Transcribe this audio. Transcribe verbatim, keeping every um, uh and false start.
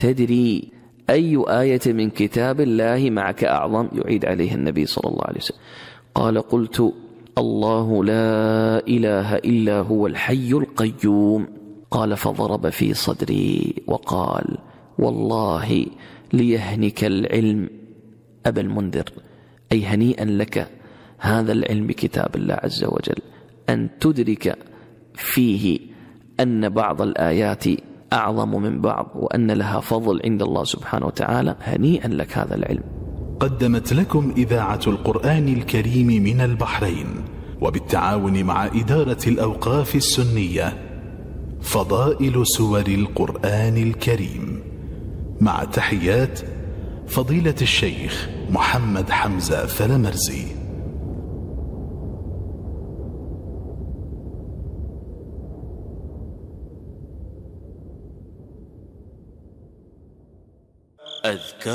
تدري أي آية من كتاب الله معك أعظم؟ يعيد عليه النبي صلى الله عليه وسلم. قال: قلت: الله لا إله إلا هو الحي القيوم. قال: فضرب في صدري وقال: والله ليهنك العلم أبا المنذر، أي هنيئا لك هذا العلم بكتاب الله عز وجل، أن تدرك فيه أن بعض الآيات أعظم من بعض وأن لها فضل عند الله سبحانه وتعالى. هنيئا لك هذا العلم. قدمت لكم إذاعة القرآن الكريم من البحرين وبالتعاون مع إدارة الأوقاف السنية فضائل سور القرآن الكريم، مع تحيات فضيلة الشيخ محمد حمزة فلمرزي. أذكار